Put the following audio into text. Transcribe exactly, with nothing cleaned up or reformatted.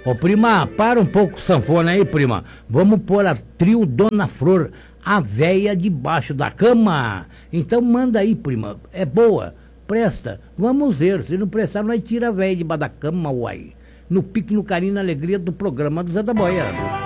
Ô, prima, para um pouco o sanfona aí, prima. Vamos pôr a trio Dona Flor, a véia debaixo da cama. Então manda aí, prima. É boa, presta. Vamos ver. Se não prestar, nós tira a véia debaixo da cama, uai. No pique, no carinho, na alegria do programa do Zé da Boia.